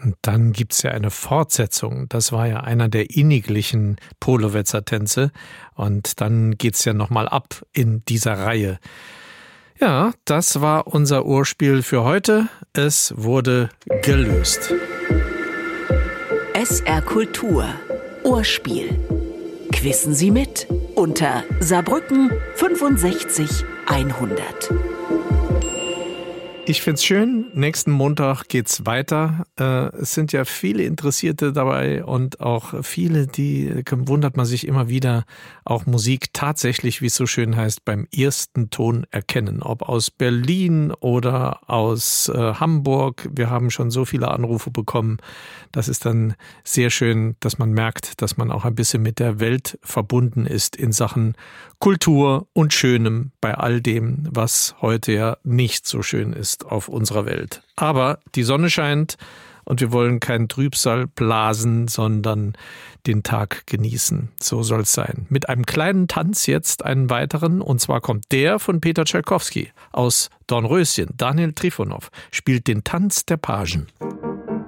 Und dann gibt's ja eine Fortsetzung. Das war ja einer der inniglichen Polowetzer-Tänze. Und dann geht's ja nochmal ab in dieser Reihe. Ja, das war unser Urspiel für heute. Es wurde gelöst. SR Kultur. Urspiel. Quissen Sie mit unter Saarbrücken 65 100. Ich find's schön. Nächsten Montag geht's weiter. Es sind ja viele Interessierte dabei und auch viele, die wundert man sich immer wieder, auch Musik tatsächlich, wie es so schön heißt, beim ersten Ton erkennen. Ob aus Berlin oder aus Hamburg. Wir haben schon so viele Anrufe bekommen. Das ist dann sehr schön, dass man merkt, dass man auch ein bisschen mit der Welt verbunden ist in Sachen Kultur und Schönem bei all dem, was heute ja nicht so schön ist auf unserer Welt. Aber die Sonne scheint und wir wollen kein Trübsal blasen, sondern den Tag genießen. So soll es sein. Mit einem kleinen Tanz jetzt einen weiteren, und zwar kommt der von Peter Tschaikowski aus Dornröschen. Daniel Trifonow spielt den Tanz der Pagen.